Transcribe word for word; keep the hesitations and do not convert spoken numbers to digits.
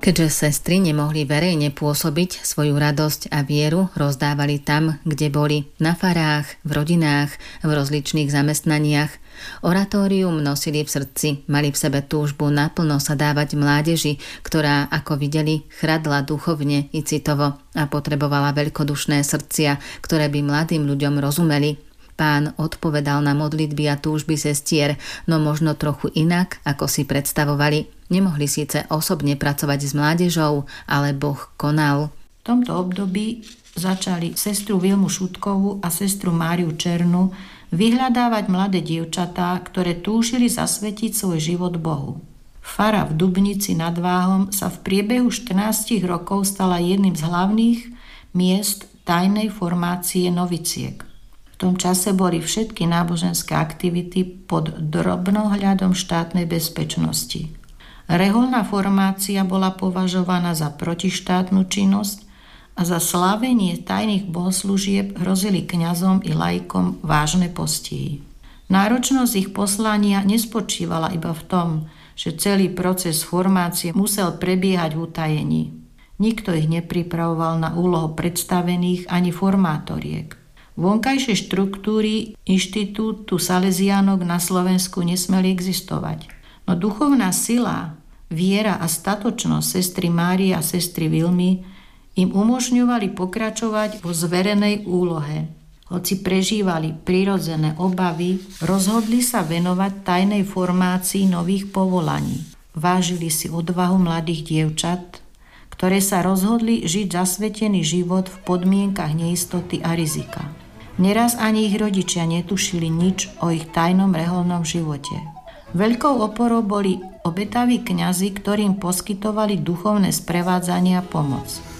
Keďže sestry nemohli verejne pôsobiť svoju radosť a vieru, rozdávali tam, kde boli, na farách, v rodinách, v rozličných zamestnaniach. Oratórium nosili v srdci, mali v sebe túžbu naplno sa dávať mládeži, ktorá, ako videli, chradla duchovne i citovo a potrebovala veľkodušné srdcia, ktoré by mladým ľuďom rozumeli. Pán odpovedal na modlitby a túžby sestier, no možno trochu inak, ako si predstavovali. Nemohli síce osobne pracovať s mládežou, ale Boh konal. V tomto období začali sestru Vilmu Šutkovú a sestru Máriu Černu vyhľadávať mladé dievčatá, ktoré túžili zasvetiť svoj život Bohu. Fara v Dubnici nad Váhom sa v priebehu štrnásť rokov stala jedným z hlavných miest tajnej formácie noviciek. V tom čase boli všetky náboženské aktivity pod drobnohľadom štátnej bezpečnosti. Reholná formácia bola považovaná za protištátnu činnosť a za slávenie tajných bohoslúžieb hrozili kňazom i laikom vážne postihy. Náročnosť ich poslania nespočívala iba v tom, že celý proces formácie musel prebiehať v utajení. Nikto ich nepripravoval na úlohu predstavených ani formátoriek. Vonkajšie štruktúry inštitútu Salesiánok na Slovensku nesmeli existovať. No duchovná sila, viera a statočnosť sestry Márie a sestry Vilmy im umožňovali pokračovať vo zverenej úlohe. Hoci prežívali prirodzené obavy, rozhodli sa venovať tajnej formácii nových povolaní. Vážili si odvahu mladých dievčat, ktoré sa rozhodli žiť zasvetený život v podmienkach neistoty a rizika. Neraz ani ich rodičia netušili nič o ich tajnom reholnom živote. Veľkou oporou boli obetaví kňazi, ktorým poskytovali duchovné sprevádzanie a pomoc.